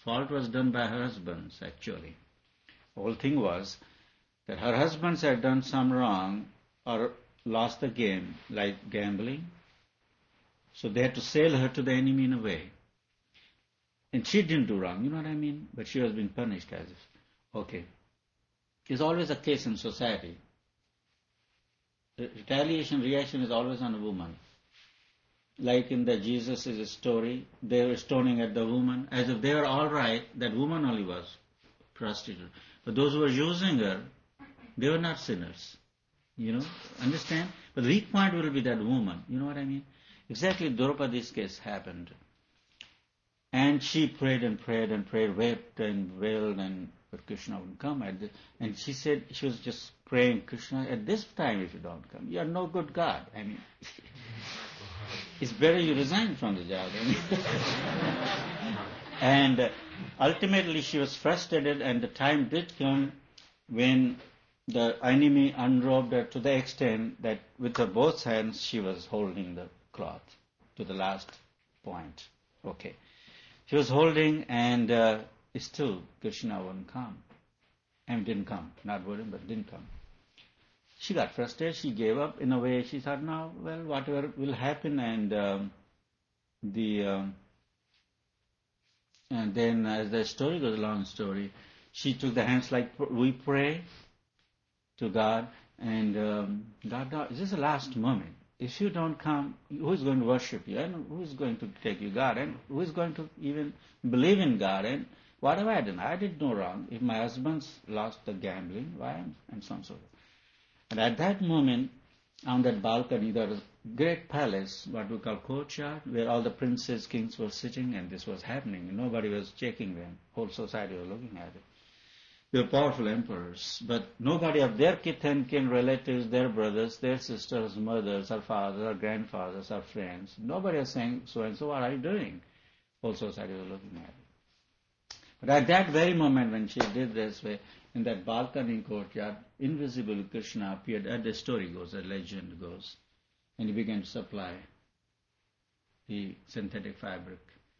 Fault was done by her husbands, actually. The whole thing was that her husbands had done some wrong or lost the game, like gambling. So they had to sell her to the enemy in a way. And she didn't do wrong, you know what I mean? But she was being punished as if, okay. It's always a case in society. The retaliation, reaction is always on a woman. Like in the Jesus' story, they were stoning at the woman, as if they were all right, that woman only was prostitute. But those who were using her, they were not sinners. You know, understand? But the weak point will be that woman, you know what I mean? Exactly Draupadi's case happened. And she prayed and prayed and prayed, wept and wailed, but Krishna wouldn't come. And she said, she was just praying, Krishna, at this time if you don't come, you are no good God. I mean, it's better you resign from the job. I mean. And ultimately she was frustrated, and the time did come when the enemy unrobed her to the extent that with her both hands she was holding the cloth to the last point. Okay. She was holding, and still Krishna wouldn't come. And didn't come. Not wouldn't, but didn't come. She got frustrated. She gave up. In a way, she thought, no, well, whatever will happen. And then, as the story goes, a long story, she took the hands like we pray to God, and God, this is the last moment. If you don't come, who is going to worship you? And who is going to take you God? And who is going to even believe in God? And what have I done? I did no wrong. If my husband's lost the gambling, why? And so on and so forth. And at that moment, on that balcony, there was a great palace, what we call courtyard, where all the princes, kings were sitting, and this was happening. Nobody was checking them. Whole society was looking at it. They were powerful emperors, but nobody of their kith and kin, relatives, their brothers, their sisters, mothers, or fathers, or grandfathers, or friends, nobody was saying, so and so, what are you doing? Whole society was looking at it. But at that very moment when she did this way, in that balcony courtyard, invisible Krishna appeared, as the story goes, the legend goes, and he began to supply the synthetic fabric.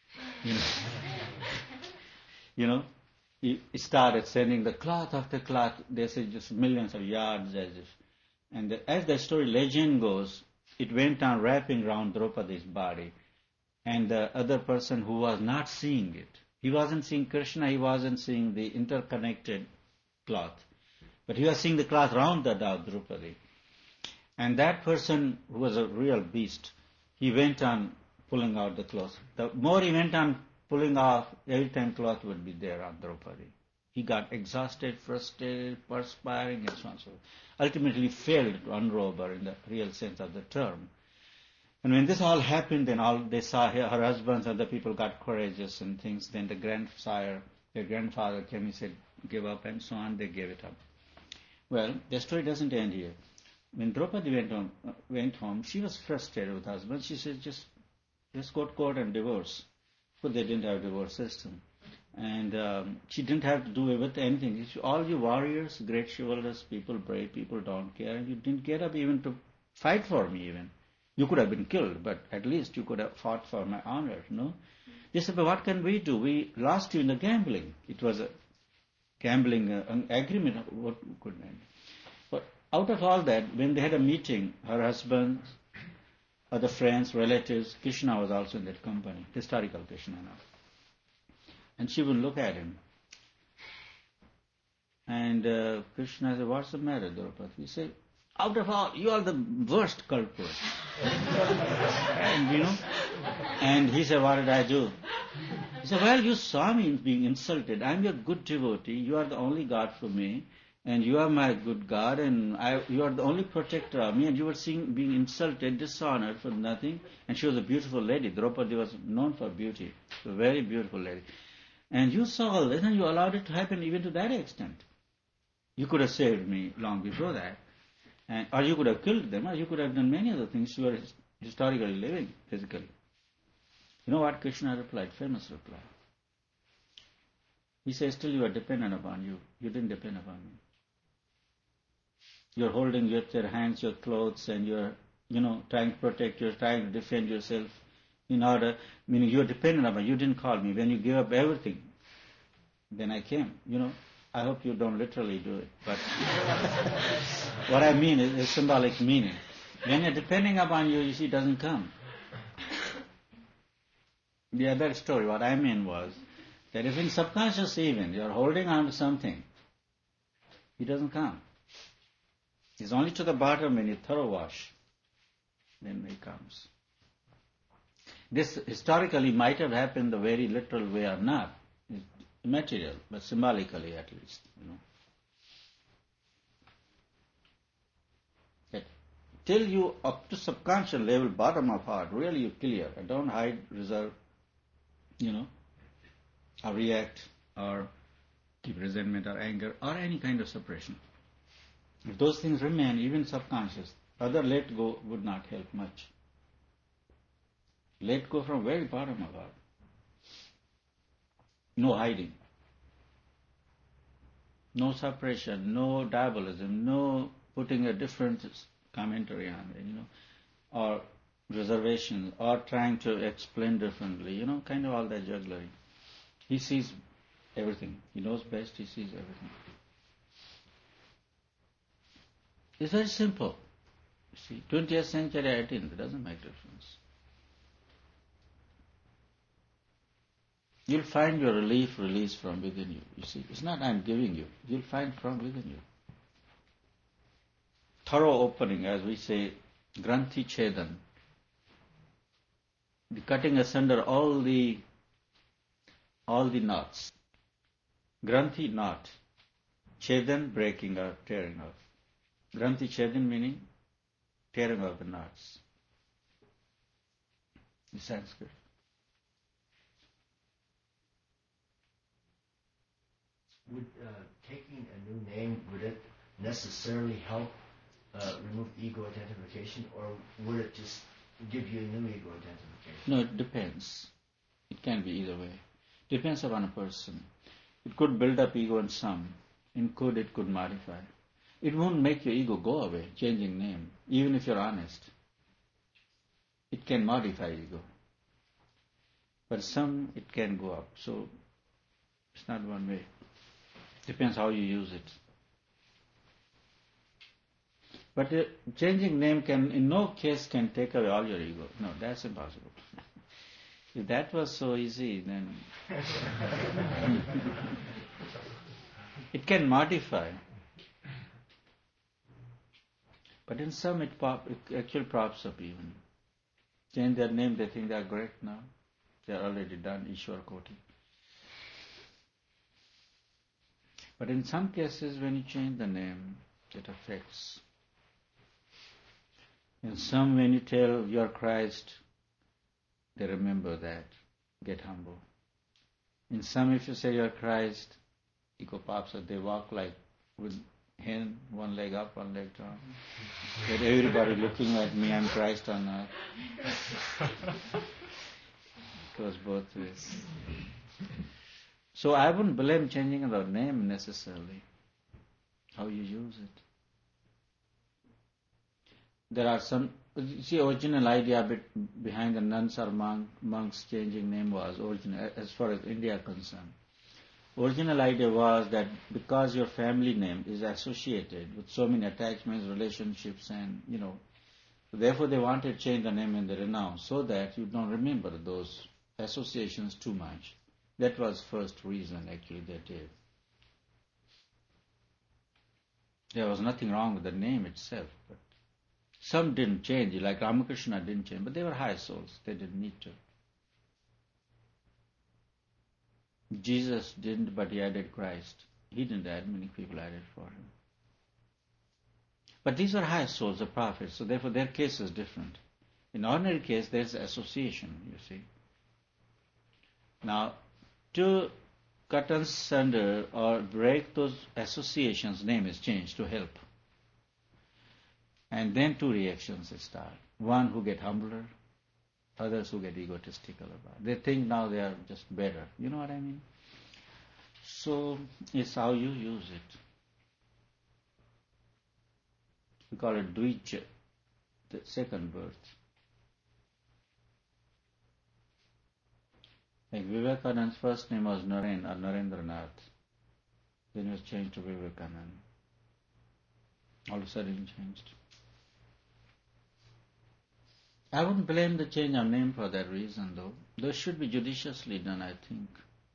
He started sending the cloth after cloth. They say just millions of yards as if. And as the story legend goes, it went on wrapping around Draupadi's body. And the other person who was not seeing it, he wasn't seeing Krishna, he wasn't seeing the interconnected cloth. But he was seeing the cloth around the Draupadi. And that person, who was a real beast, he went on pulling out the cloth. The more he went on pulling off, every time cloth would be there on Draupadi. He got exhausted, frustrated, perspiring, and so on and so forth. Ultimately failed to unrobe her in the real sense of the term. And when this all happened, then all they saw her husbands and the people got courageous and things. Then their grandfather came and said, give up, and so on. They gave it up. Well, the story doesn't end here. When Draupadi went home, she was frustrated with her husband. She said, just go to court and divorce. But they didn't have a divorce system. And she didn't have to do with anything. All you warriors, great chivalrous people, brave people, don't care. And you didn't get up even to fight for me even. You could have been killed, but at least you could have fought for my honor, no? They said, but what can we do? We lost you in the gambling. It was a gambling agreement. What could we do? But out of all that, when they had a meeting, her husband, other friends, relatives, Krishna was also in that company, historical Krishna now. And she would look at him. And Krishna said, what's the matter, Draupadi? He said, out of all, you are the worst culprit. And he said, what did I do? He said, well, you saw me being insulted. I'm your good devotee. You are the only God for me. And you are my good God, and you are the only protector of me, and you were being insulted, dishonored for nothing. And she was a beautiful lady. Draupadi was known for beauty, a very beautiful lady. And you saw all this, and you allowed it to happen even to that extent. You could have saved me long before that. Or you could have killed them, or you could have done many other things. You were historically living, physically. You know what Krishna replied? Famous reply. He says, still you are dependent upon you. You didn't depend upon me. You're holding with your hands your clothes, and you're, trying to protect, you're trying to defend yourself in order, meaning you're dependent upon me. You didn't call me. When you gave up everything, Then I came. I hope you don't literally do it, but what I mean is symbolic meaning. When you're depending upon you, see, it doesn't come. The other story, what I mean was that if in subconscious even you're holding on to something, it doesn't come. It's only to the bottom when you thorough wash, then it comes. This historically might have happened the very literal way or not. It's immaterial, but symbolically at least. That till you up to subconscious level, bottom of heart, really you clear, and don't hide, reserve, or react, or keep resentment or anger, or any kind of suppression. If those things remain, even subconscious, other let go would not help much. Let go from very bottom of heart. No hiding. No suppression, no diabolism, no putting a different commentary on it, or reservations, or trying to explain differently, kind of all that jugglery. He sees everything. He knows best, he sees everything. It's very simple. You see, 20th century, 18th, it doesn't make difference. You'll find your relief released from within you. You see, it's not I'm giving you. You'll find from within you. Thorough opening, as we say, Granthi Chedan. The cutting asunder all the knots. Granthi knot. Chedan breaking or tearing off. Granthi Chedan meaning tearing off the knots. In Sanskrit. Would taking a new name, would it necessarily help remove ego identification, or would it just give you a new ego identification? No, it depends. It can be either way. Depends upon a person. It could build up ego in some. It could modify. It won't make your ego go away, changing name, even if you're honest. It can modify ego. But some, it can go up. So, it's not one way. Depends how you use it. But changing name can, in no case, can take away all your ego. No, that's impossible. If that was so easy, then it can modify. But in some, it actually props up even. Change their name, they think they are great now. They are already done, Ishwar Koti. But in some cases, when you change the name, it affects. In some, when you tell you are Christ, they remember that, get humble. In some, if you say you are Christ, ego pops up, they walk like with hand, one leg up, one leg down. With everybody looking at me, I'm Christ or not. It goes both ways. So I wouldn't blame changing the name necessarily, how you use it. There are some, original idea behind the nuns or monks changing name was original, as far as India is concerned. Original idea was that because your family name is associated with so many attachments, relationships, and, therefore they wanted to change the name and the renown so that you don't remember those associations too much. That was first reason actually they did. There was nothing wrong with the name itself, but some didn't change, like Ramakrishna didn't change, but they were high souls, they didn't need to. Jesus didn't, but he added Christ. He didn't add, many people added for him. But these are high souls, the prophets, so therefore their case is different. In ordinary case, there's association, you see. Now, to cut asunder or break those associations, name is changed to help. And then two reactions start. One who get humbler, others who get egotistical about it. They think now they are just better. You know what I mean? So it's how you use it. We call it Dvija, the second birth. Like Vivekananda's first name was Naren or Narendranath. Then it was changed to Vivekananda. All of a sudden it changed. I wouldn't blame the change of name for that reason though. Those should be judiciously done, I think.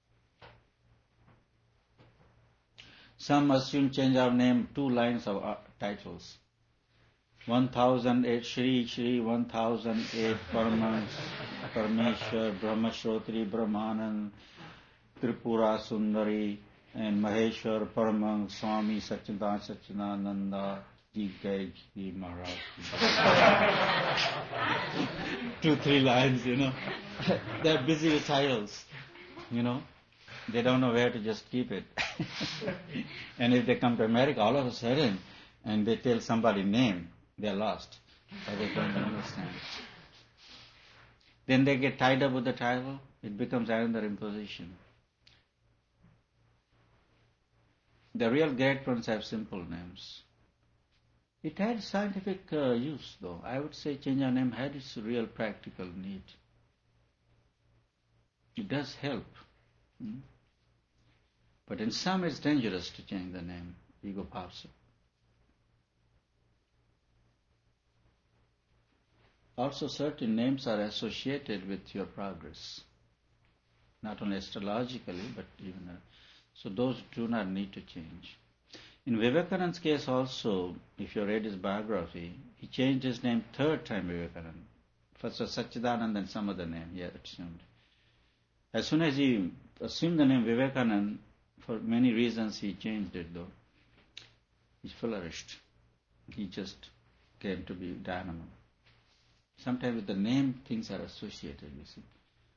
Some assume change of name, 2 lines of titles. 1008 Shri 1008 Parameshwar, Brahmashrotri, Brahmanand, Tripura Sundari, and Maheshwar Paramang Swami Satchidananda Ji Gai Ji Maharaj. 2-3 lines, They're busy with titles, They don't know where to just keep it. And if they come to America all of a sudden and they tell somebody name, they're lost. Or they don't understand. Then they get tied up with the title. It becomes another imposition. The real great ones have simple names. It had scientific use though. I would say change of name had its real practical need. It does help. But in some it's dangerous to change the name. Ego pops up. Also certain names are associated with your progress. Not only astrologically, but even... so those do not need to change. In Vivekananda's case also, if you read his biography, he changed his name 3rd time Vivekananda. First was Satchidananda, then some other name he had assumed. As soon as he assumed the name Vivekananda, for many reasons he changed it though. He flourished. He just came to be dynamo. Sometimes with the name things are associated, you see.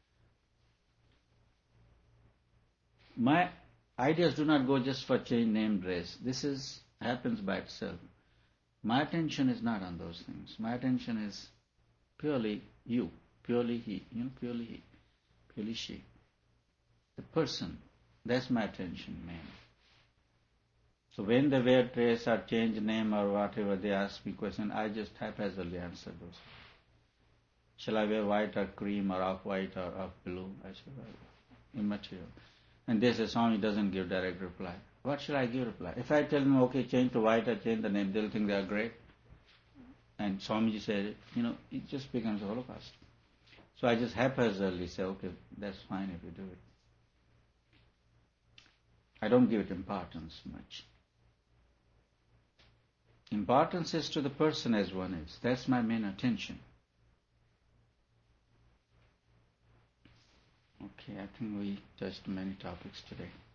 My ideas do not go just for change name race. This happens by itself. My attention is not on those things. My attention is purely you, purely he, purely he, purely she. The person, that's my attention name. So when they wear dress or change name or whatever, they ask me question, I just haphazardly answer those. Shall I wear white or cream or off-white or off-blue? I say, well, immaterial. And they say, Swami doesn't give direct reply. What shall I give reply? If I tell them, okay, change to white or change the name, they'll think they are great. And Swamiji said, it just becomes a holocaust. So I just haphazardly say, okay, that's fine if you do it. I don't give it importance much. Importance is to the person as one is. That's my main attention. Okay, I think we touched many topics today.